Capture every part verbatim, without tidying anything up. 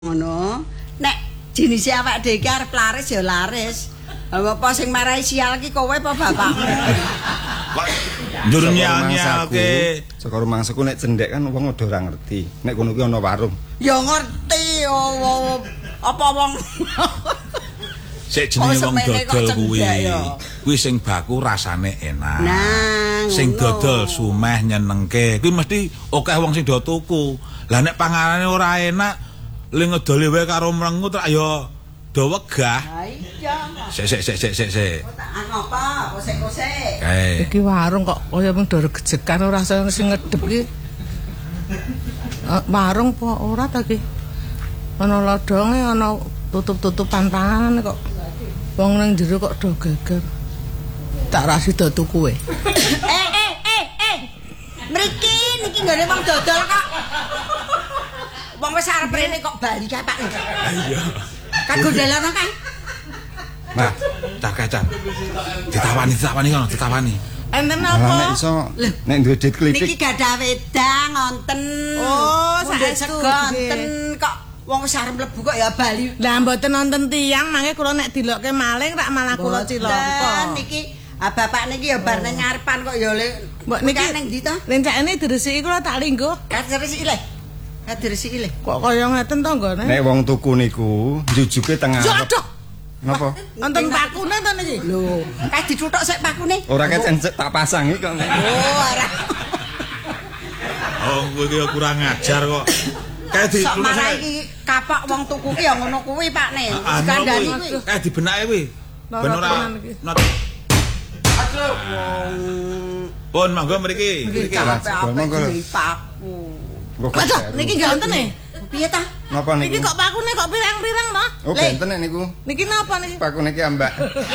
Ngono. Nek jenis awak dhewe iki arep laris ya laris. Apa sing marahi sial iki kowe apa bapakmu? Kok njur nyal-nyalke. Saka rumangsaku nek cendhek kan wong udah ora ngerti. Nek kono kuwi ana warung. Ya ngerti oh, apa wong Sik jenenge wong dodol kuwi. Kuwi sing baku rasane enak. Nah, sing dodol sumeh nyenengke. Kuwi mesti akeh wong sing do tuku. Lah nek panganane ora enak le ngedoli wae karo mrengut rak ya do wegah. Ha iya. Sik sik sik sik sik sik. Tak apa, kosek-kosek. Kae. Iki warung kok kaya mung do gejekan ora sing ngedep iki. Warung apa ora ta iki? Ana lodonge ana tutup-tutupan panganan kok. Wong nang jero kok do geger. Tak rasi do tuku e. Eh eh eh eh. Mriki niki nggone wong dodol kok. Wong wis arep rene kok bali kae Pak. Iya. Kan gondelana kan. Nah, cah kacang. Ditawani, ditawani kono, ditawani. Enten Malah nek apa? iso nek duwe duit Niki klitik. gadah wedang wonten. Oh, Mundhut saestu, sego wonten kok wong wis arep mlebu kok ya bali. Lah mboten wonten tiyang mangke kula nek dilokke maling rak malah kula cilaka. Niki ah bapak niki ya bar nang ngarepan kok ya le. Mbok niki ning ndi to? lencakne diresiki kula tak linggo. Kadirisi le. Kadirisi le. Kok kaya ngeten to nggone? Nek wong tuku niku jujuke tengah. Yo aduh. Napa? Wonten pakune to niki? Lho, kae dituthuk sik pakune. Ora kecencek tak pasang iki kok. Oh, ora. Oh, kowe iki kurang ajar kok. Kae di Sok marah iki kapok wong tuku ki ya ngono kuwi Pak Ne. Kandhani kuwi. Kae dibenake kuwi. Ben ora. Aduh. Pun monggo mriki. Mriki. Monggo. Paku. Waduh, niki nggih wonten e. Piye ta? Napa niku? Niki kok pakune kok pirang-pirang to? Oh, benten nek niku. Niki napa niki? Pakune iki ambak.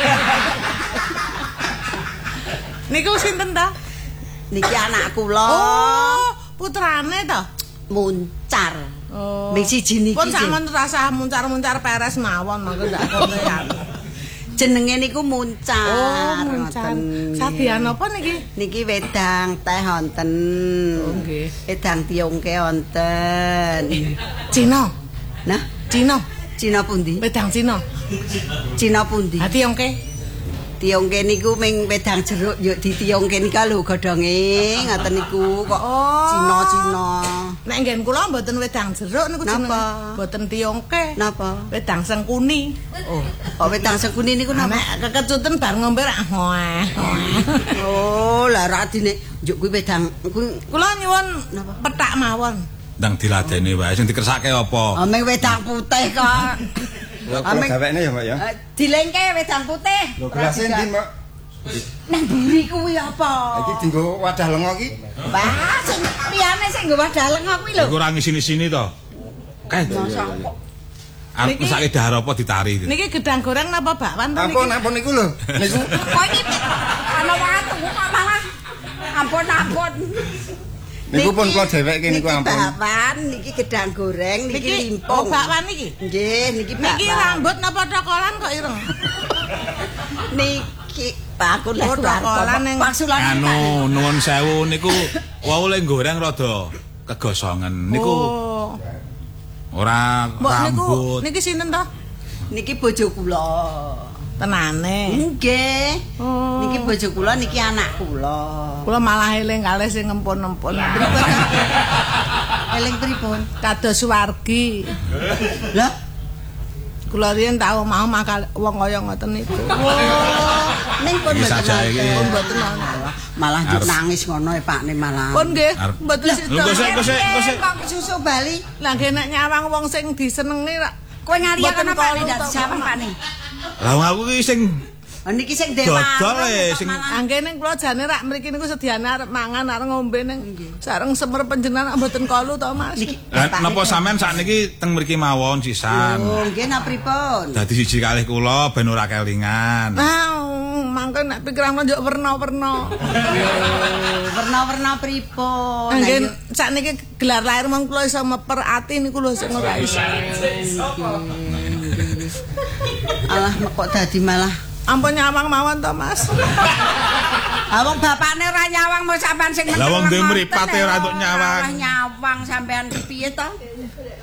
Niku sinten ta? Niki anak kula. Oh, putrane to? Muncar. Oh. Ning siji niki. Pun sampean rasa muncar-muncar peres mawon mangke ndak kene ya. Jenenge niku Muncar. Oh, muncar. Sabian apa niki? Niki wedang teh wonten. Oh, nggih. Wedang tiongke wonten. Cina. Nah, Cina. Cina pundi? Wedang Cina. Cina pundi? Hati yongke. Tiongke niku ming wedang jeruk yo ditiongke nika lho godhonge ngoten niku kok Oh. Cina-cina. Nek nggen kula mboten wedang jeruk niku jenenge. Napa? Mboten tiyongke. Napa? Wedang sengkuni. Oh, kok wedang sekuni niku napa? Nek kekecuten bar ngombe rak hoeh. Oh, lah ra dine njuk kuwi wedang kuwi Kula nyuwun Napa? petak mawon. Ndang diladeni wae sing dikersake apa? ameng wedang putih kok. Lha kok Ameng- gawekne ya, Mbak ya. Eh, Dilengke wedang putih. Lho gelas endi, Mbak? Nang buri kuwi apa? Iki dienggo wadah lenga iki. Wah, sing liyane sing nggo wadah lenga kuwi lho. Iku ora ngisini-sini to. Kae. Masa kok Arep mesake dahar apa ditari iki. Niki gedang goreng napa bakwan to Ampun, niki? ampun niku lho. Niku kok iki ana watu kok malah ampun ampun. niku pun kula dheweke niku ampun. Niki bakwan, niki gedang goreng, niki Niki oh, limpung. bakwan niki. Nggih, niki bakwan. Niki rambut napa cokolan kok ireng? Niki aku lek Oh, dokolan ning- Paksulan. Anu, nuwun sewu niku wau le goreng rada kegosongen. Niku Oh. ora Mbok niku rambut. niki sinten to? Niki bojo kula. Tenane. Nggih. Oh. Niki bojo kula, niki anak kula. Kula malah eling kalih sing empun-empun. Eling pripun? Kados wargi. Lah, Kula riyen tau mau makal wong kaya ngoten niku. ning pun Iki mboten saja nonton. iki. Pun mboten wonten. Malah njuk Harus. nangis ngono e Pak ne malah. Pun nggih, Arep- mboten Lho, kok sik, kok sik, kok sik. Kok susu Bali? Lah nggih nek nyawang wong sing disenengi rak Kowe ngariakan Mboten apa Pak kalu ndak to, disawang Pak ne? Lah wong aku iki sing Oh, niki sing dewa. Dodol e, sing- angge ning kula jane rak mriki niku sediane arep mangan arep ngombe ning sareng semer panjenengan mboten kalu to Mas. Niki Lah napa sampean sakniki teng mriki mawon sisan. Oh, nggih napa pripun? Dadi siji kalih kula ben ora kelingan. Nah, mangke nek pikiranmu njuk werna-werna. Warna-warna pripun? Angge sakniki gelar lahir mong kula iso meper ati niku lho sing ora iso. Alah kok dadi malah Ampun nyawang mawon to Mas. Ah wong bapakne ora nyawang mau sampean sing Lah wong ndek mripate ora entuk nyawang. Ora nyawang sampean piye to?